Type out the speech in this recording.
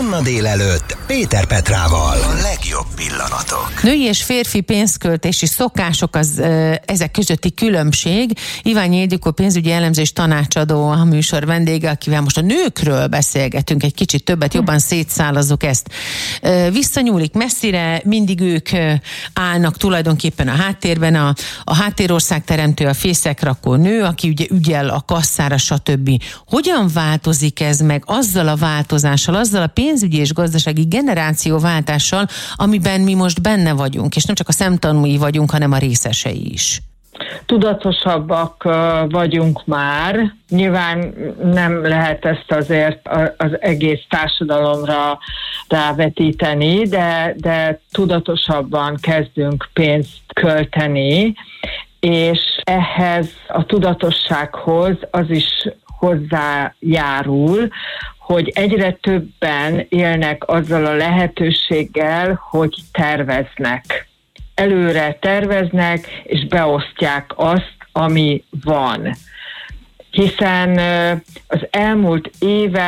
Manna délelőtt Péter Petrával. A legjobb pillanatok. Női és férfi pénzköltési szokások ezek közötti különbség. Iványi Ildikó pénzügyi elemzés tanácsadó a műsor vendége, akivel most a nőkről beszélgetünk egy kicsit többet, jobban szétszálazzuk ezt. Visszanyúlik messzire, mindig ők állnak tulajdonképpen a háttérben, a háttérország teremtő, a fészekrakó nő, aki ugye ügyel a kasszára, stb. Hogyan változik ez meg azzal a változással, azzal a pénzügyi és gazdasági generációváltással, amiben mi most benne vagyunk, és nem csak a szemtanúi vagyunk, hanem a részesei is? Tudatosabbak vagyunk már. Nyilván nem lehet ezt azért az egész társadalomra rávetíteni, de tudatosabban kezdünk pénzt költeni, és ehhez a tudatossághoz az is hozzájárul, hogy egyre többen élnek azzal a lehetőséggel, hogy terveznek. Előre terveznek, és beosztják azt, ami van. Hiszen az elmúlt évek